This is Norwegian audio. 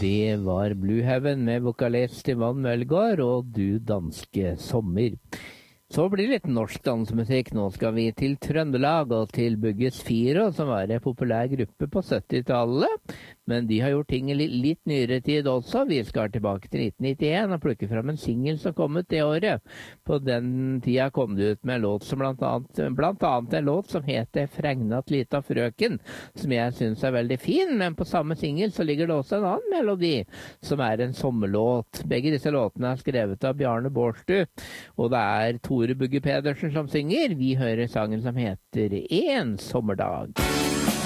Det var Blue Heaven med vokalist Ivan Mølgaard og Du danske sommer. Så blir det litt norsk dansemusikk. Nå skal vi til Trøndelag og til Bugges Firo, som var en populær gruppe på 70-tallet. Men de har gjort ting i litt nyere tid også. Vi skal tilbake til 1991 og plukke fram en single som kom ut det året. På den tida kom det ut med en låt som blant annet en låt som heter Fregnat lita frøken, som jeg synes er veldig fin, men på samme single så ligger det også en annen melodi, som er en sommerlåt. Begge disse låtene er skrevet av Bjarne Bårdstu, og det er Tore Bugge Pedersen som synger. Vi hører sangen som heter En sommerdag.